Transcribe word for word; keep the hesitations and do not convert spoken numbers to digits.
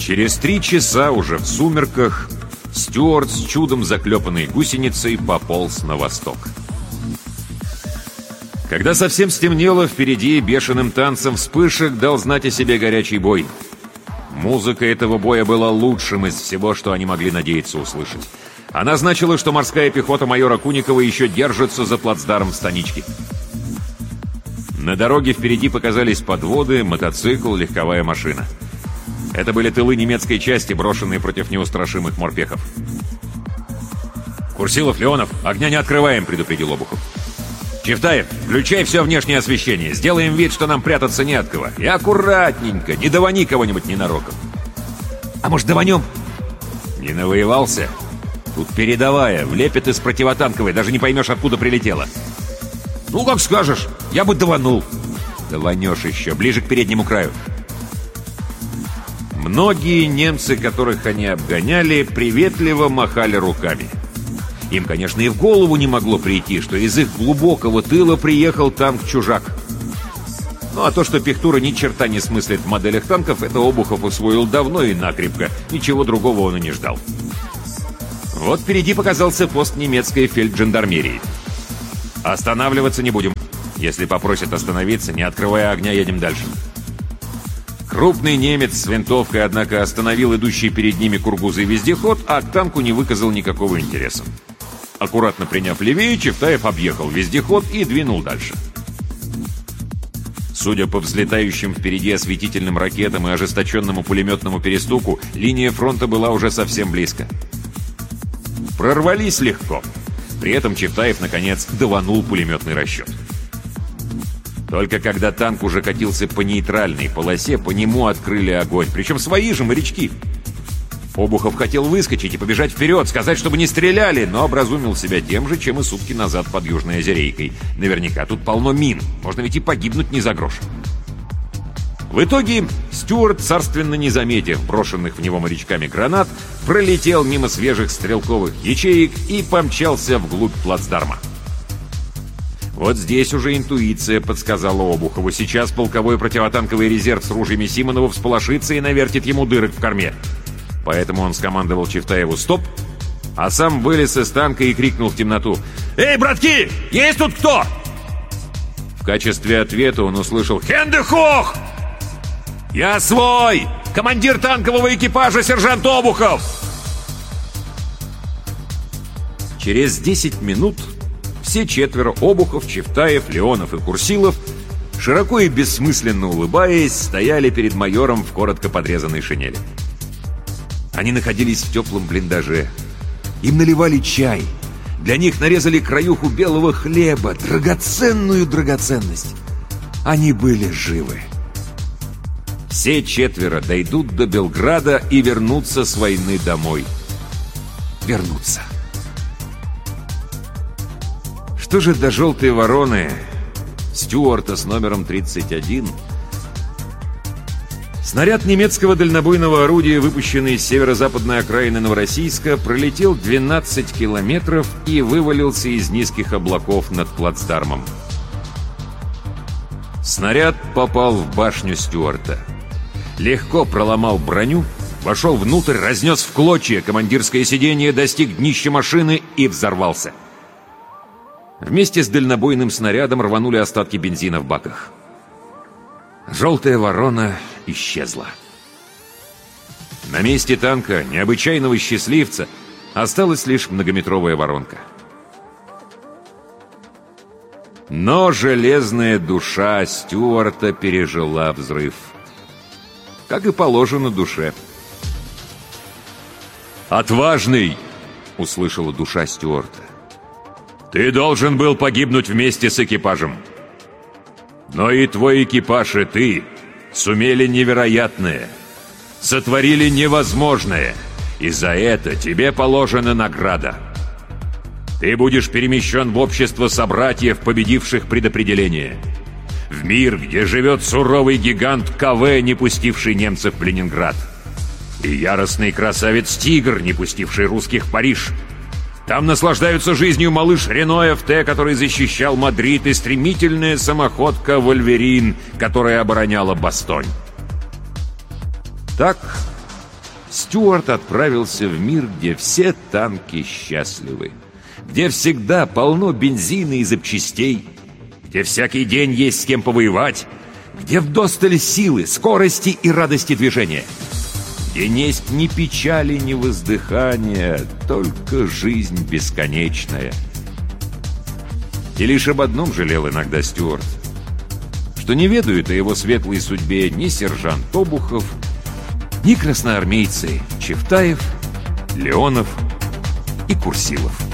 Через три часа уже в сумерках Стюарт с чудом заклепанной гусеницей пополз на восток. Когда совсем стемнело, впереди бешеным танцем вспышек дал знать о себе горячий бой. Музыка этого боя была лучшим из всего, что они могли надеяться услышать. Она значила, что морская пехота майора Куникова еще держится за плацдарм в станичке. На дороге впереди показались подводы, мотоцикл, легковая машина. Это были тылы немецкой части, брошенные против неустрашимых морпехов. «Курсилов, Леонов, огня не открываем», — предупредил Обухов. «Чевтаев, включай все внешнее освещение. Сделаем вид, что нам прятаться не от кого. И аккуратненько, не давани кого-нибудь ненароком». «А может, даванем?» «Не навоевался? Тут передовая, влепит из противотанковой, даже не поймешь, откуда прилетела». «Ну, как скажешь, я бы даванул». «Даванешь еще, ближе к переднему краю». Многие немцы, которых они обгоняли, приветливо махали руками. Им, конечно, и в голову не могло прийти, что из их глубокого тыла приехал танк-чужак. Ну а то, что Пехтура ни черта не смыслит в моделях танков, это Обухов усвоил давно и накрепко. Ничего другого он и не ждал. Вот впереди показался пост немецкой фельджандармерии. «Останавливаться не будем. Если попросят остановиться, не открывая огня, едем дальше». Крупный немец с винтовкой, однако, остановил идущий перед ними кургузый вездеход, а к танку не выказал никакого интереса. Аккуратно приняв левее, Чевтаев объехал вездеход и двинул дальше. Судя по взлетающим впереди осветительным ракетам и ожесточенному пулеметному перестуку, линия фронта была уже совсем близко. Прорвались легко. При этом Чевтаев, наконец, даванул пулеметный расчет. Только когда танк уже катился по нейтральной полосе, по нему открыли огонь. Причем свои же морячки. Обухов хотел выскочить и побежать вперед, сказать, чтобы не стреляли, но образумил себя тем же, чем и сутки назад под Южной Озерейкой. Наверняка тут полно мин. Можно ведь и погибнуть не за грош. В итоге Стюарт, царственно не заметив брошенных в него морячками гранат, пролетел мимо свежих стрелковых ячеек и помчался вглубь плацдарма. Вот здесь уже интуиция подсказала Обухову. Сейчас полковой противотанковый резерв с ружьями Симонова всполошится и навертит ему дырок в корме. Поэтому он скомандовал Чевтаеву «стоп», а сам вылез из танка и крикнул в темноту: «Эй, братки, есть тут кто?» В качестве ответа он услышал «Хенде хох!» «Я свой! Командир танкового экипажа сержант Обухов!» Через десять минут все четверо — Обухов, Чевтаев, Леонов и Курсилов, широко и бессмысленно улыбаясь, стояли перед майором в коротко подрезанной шинели. Они находились в теплом блиндаже. Им наливали чай. Для них нарезали краюху белого хлеба, драгоценную драгоценность. Они были живы. Все четверо дойдут до Белграда и вернутся с войны домой. Вернутся. Что же до «желтой вороны» Стюарта с номером тридцать один? Снаряд немецкого дальнобойного орудия, выпущенный с северо-западной окраины Новороссийска, пролетел двенадцать километров и вывалился из низких облаков над плацдармом. Снаряд попал в башню Стюарта. Легко проломал броню, вошел внутрь, разнес в клочья командирское сиденье, достиг днища машины и взорвался. Вместе с дальнобойным снарядом рванули остатки бензина в баках. «Желтая ворона» исчезла. На месте танка, необычайного счастливца, осталась лишь многометровая воронка. Но железная душа Стюарта пережила взрыв. Как и положено душе. «Отважный!» — услышала душа Стюарта. «Ты должен был погибнуть вместе с экипажем. Но и твой экипаж, и ты сумели невероятное, сотворили невозможное, и за это тебе положена награда. Ты будешь перемещен в общество собратьев, победивших предопределение, в мир, где живет суровый гигант КВ, не пустивший немцев в Ленинград, и яростный красавец-тигр, не пустивший русских в Париж. Там наслаждаются жизнью малыш Рено эф тэ, который защищал Мадрид, и стремительная самоходка Вольверин, которая обороняла Бастонь». Так Стюарт отправился в мир, где все танки счастливы, где всегда полно бензина и запчастей, где всякий день есть с кем повоевать, где вдосталь силы, скорости и радости движения, где несть ни печали, ни воздыхания, только жизнь бесконечная. И лишь об одном жалел иногда Стюарт, что не ведают о его светлой судьбе ни сержант Обухов, ни красноармейцы Чевтаев, Леонов и Курсилов.